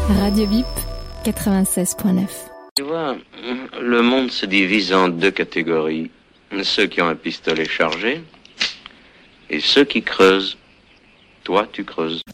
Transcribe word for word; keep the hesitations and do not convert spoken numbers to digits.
Radio Bip, quatre-vingt-seize neuf. Tu vois, le monde se divise en deux catégories. Ceux qui ont un pistolet chargé et ceux qui creusent. Toi, tu creuses.